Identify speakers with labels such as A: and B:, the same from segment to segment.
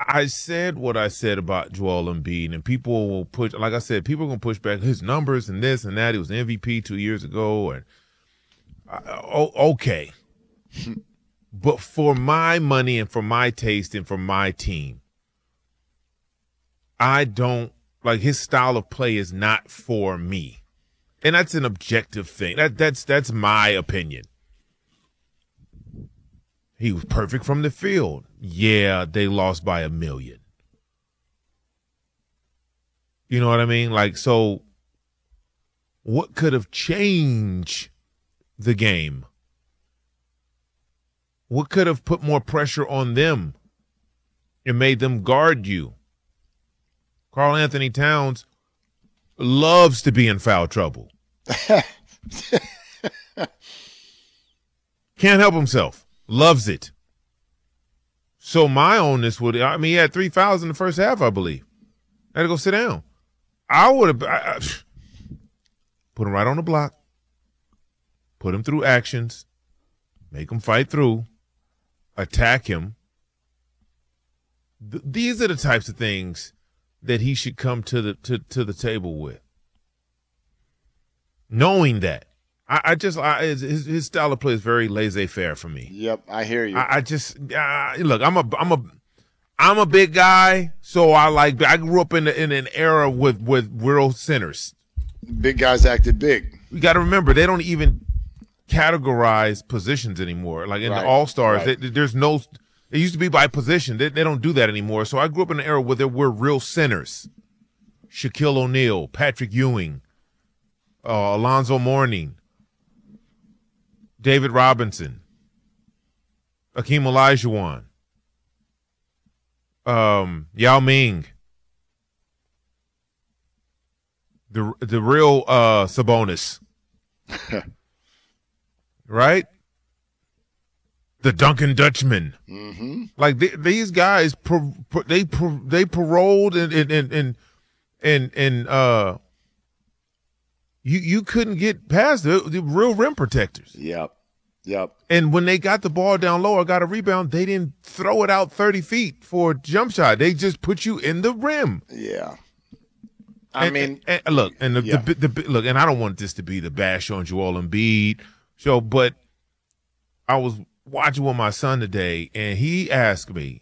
A: I said what I said about Joel Embiid, and people will push. Like I said, people are gonna push back his numbers and this and that. He was MVP 2 years ago, and okay. But for my money and for my taste and for my team, I don't like his style of play is not for me. And that's an objective thing. That's my opinion. He was perfect from the field. Yeah, they lost by 1 million. You know what I mean? Like, so what could have changed the game? What could have put more pressure on them and made them guard you? Karl Anthony Towns loves to be in foul trouble. Can't help himself. Loves it. So my onus would, he had 3 fouls in the first half, I believe. I had to go sit down. I would have put him right on the block, put him through actions, make him fight through, attack him. These are the types of things that he should come to the table with. Knowing that. His style of play is very laissez-faire for me.
B: Yep, I hear you.
A: Look, I'm a big guy, so I grew up in an era with real centers.
B: Big guys acted big.
A: You got to remember, they don't even categorize positions anymore. Like in the All-Stars, there's no. It used to be by position. They don't do that anymore. So I grew up in an era where there were real centers: Shaquille O'Neal, Patrick Ewing, Alonzo Mourning, David Robinson, Akeem Olajuwon, Yao Ming, the real Sabonis, right? The Duncan Dutchman.
B: Mm-hmm.
A: Like these guys, they paroled and you couldn't get past the real rim protectors.
B: Yep.
A: And when they got the ball down low or got a rebound, they didn't throw it out 30 feet for a jump shot. They just put you in the rim.
B: Yeah.
A: And I don't want this to be the bash on Joel Embiid show, but I was watching with my son today, and he asked me,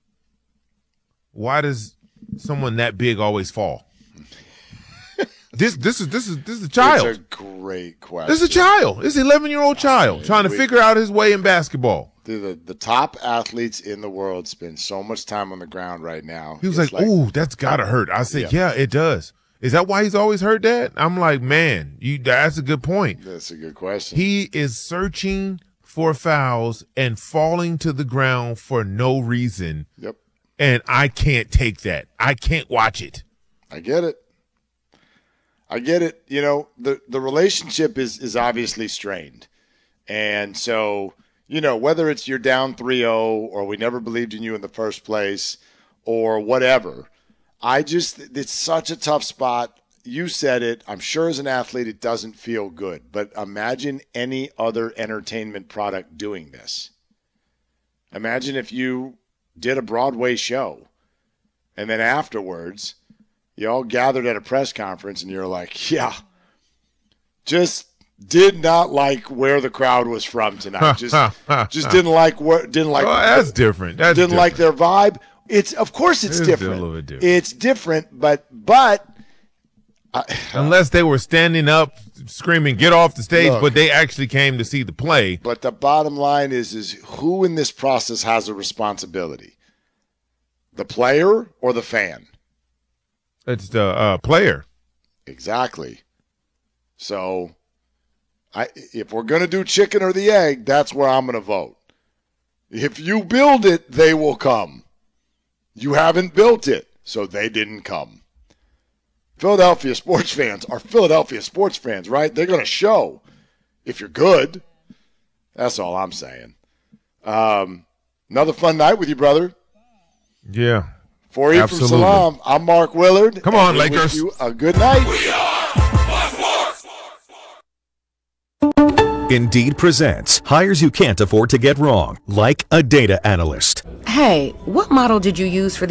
A: "Why does someone that big always fall?" This is a child.
B: It's a great question.
A: This is a child. This is an 11-year-old child trying to figure out his way in basketball.
B: The top athletes in the world spend so much time on the ground right now.
A: He was like, "Ooh, that's gotta hurt." I said, "Yeah, it does." Is that why he's always hurt, Dad? I'm like, man, that's a good point.
B: That's a good question.
A: He is searching for fouls and falling to the ground for no reason.
B: Yep.
A: And I can't take that. I can't watch it.
B: I get it. You know, the relationship is obviously strained. And so, you know, whether it's you're down 3-0 or we never believed in you in the first place or whatever, it's such a tough spot. You said it. I'm sure as an athlete it doesn't feel good. But imagine any other entertainment product doing this. Imagine if you did a Broadway show and then afterwards you all gathered at a press conference and you're like, yeah, just did not like where the crowd was from tonight. Just didn't like.
A: That's different.
B: Didn't like their vibe. Of course it's different.
A: A little bit different.
B: It's different, but
A: unless they were standing up screaming, "Get off the stage!" But they actually came to see the play.
B: But the bottom line is who in this process has a responsibility? The player or the fan?
A: It's the player.
B: Exactly. So, if we're going to do chicken or the egg, that's where I'm going to vote. If you build it, they will come. You haven't built it, so they didn't come. Philadelphia sports fans are Philadelphia sports fans, right? They're going to show if you're good. That's all I'm saying. Another fun night with you, brother.
A: Yeah.
B: For you from Salam, I'm Mark Willard.
A: Come on, Lakers.
B: Wish you a good night.
C: We are Sports.
D: Indeed presents hires you can't afford to get wrong, like a data analyst.
E: Hey, what model did you use for